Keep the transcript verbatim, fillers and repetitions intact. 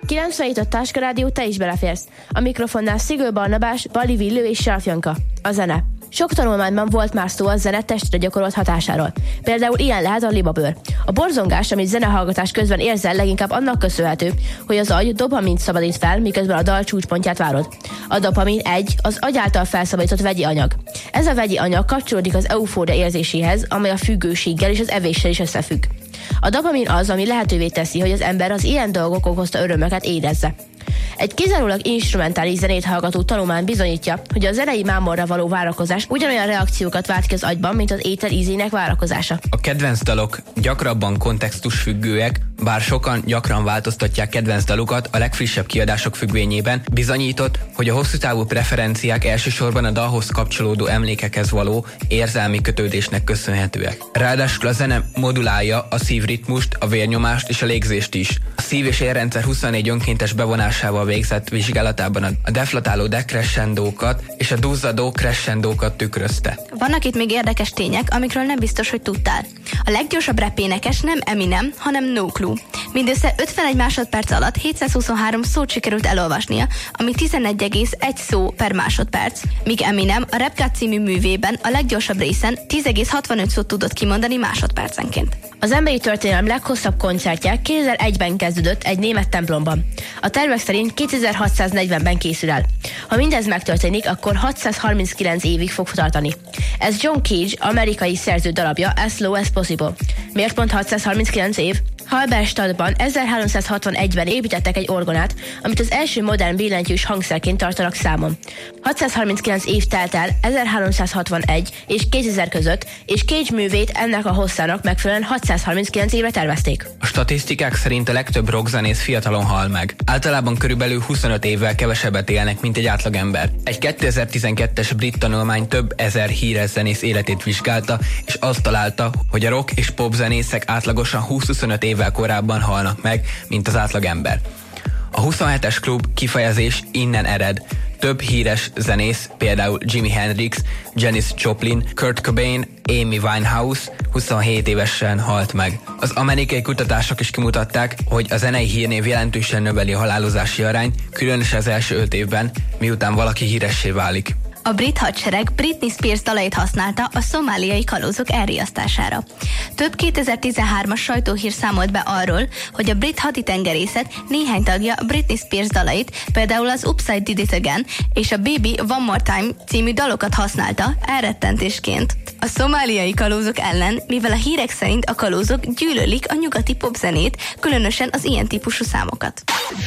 kilencvenhét a Táska Rádió, te is beleférsz. A mikrofonnál Szigő Barnabás, Bali Villő és Sarf Janka. A zene. Sok tanulmányban volt már szó a zene testre gyakorolt hatásáról. Például ilyen lehet a libabőr. A borzongás, amit zenehallgatás közben érzel, leginkább annak köszönhető, hogy az agy dopamint szabadít fel, miközben a dal csúcspontját várod. A dopamin egy az agy által felszabadított vegyi anyag. Ez a vegyi anyag kapcsolódik az eufória érzéséhez, amely a függőséggel és az evéssel is összefügg. A dopamin az, ami lehetővé teszi, hogy az ember az ilyen dolgok okozta örömöket érezze. Egy kizárólag instrumentális zenét hallgató tanulmány bizonyítja, hogy a zenei mámorra való várakozás ugyanolyan reakciókat vált ki az agyban, mint az étel ízének várakozása. A kedvenc dalok gyakrabban kontextusfüggőek, bár sokan gyakran változtatják kedvenc dalukat a legfrissebb kiadások függvényében, bizonyított, hogy a hosszú távú preferenciák elsősorban a dalhoz kapcsolódó emlékekhez való érzelmi kötődésnek köszönhetőek. Ráadásul a zene modulálja a szívritmust, a vérnyomást és a légzést is. A szív- és érrendszer huszonnégy önkéntes bevonásával végzett vizsgálatában a deflatáló decrescendókat és a duzzadó crescendókat tükrözte. Vannak itt még érdekes tények, amikről nem biztos, hogy tudtál. A leggyorsabb rap énekes nem Eminem, hanem No Clue. Mindössze ötvenegy másodperc alatt hétszázhuszonhárom szót sikerült elolvasnia, ami tizenegy egész egy szó per másodperc, míg Eminem a Rap God című művében a leggyorsabb részen tíz egész hatvanöt szót tudott kimondani másodpercenként. Az emberi történelem leghosszabb koncertje kétezer-egyben kezdődött egy német templomban. A tervek szerint kétezer-hatszáznegyvenben készül el. Ha mindez megtörténik, akkor hatszázharminckilenc évig fog tartani. Ez John Cage amerikai szerző darabja As Low As Possible. Miért pont hatszázharminckilenc év? Halberstadtban ezerháromszázhatvanegyben építettek egy orgonát, amit az első modern billentyűs hangszerként tartanak számon. hatszázharminckilenc év telt el ezerháromszázhatvanegy és kétezer között, és Cage művét ennek a hosszának megfelelően hatszázharminckilenc évre tervezték. A statisztikák szerint a legtöbb rockzenész fiatalon hal meg. Általában körülbelül huszonöt évvel kevesebbet élnek, mint egy átlagember. Egy kétezer-tizenkettes brit tanulmány több ezer híres zenész életét vizsgálta, és azt találta, hogy a rock és pop zenészek átlagosan húsz-huszonöt évvel korábban halnak meg, mint az átlagember. A huszonhetes klub kifejezés innen ered. Több híres zenész, például Jimi Hendrix, Janis Joplin, Kurt Cobain, Amy Winehouse huszonhét évesen halt meg. Az amerikai kutatások is kimutatták, hogy a zenei hírnév jelentősen növeli a halálozási arányt, különösen az első öt évben, miután valaki híressé válik. A brit hadsereg Britney Spears dalait használta a szomáliai kalózok elriasztására. Több kétezer-tizenhármas sajtóhír számolt be arról, hogy a brit haditengerészet néhány tagja Britney Spears dalait, például az Oops, I Did It Again és a Baby One More Time című dalokat használta elrettentésként a szomáliai kalózok ellen, mivel a hírek szerint a kalózok gyűlölik a nyugati popzenét, különösen az ilyen típusú számokat.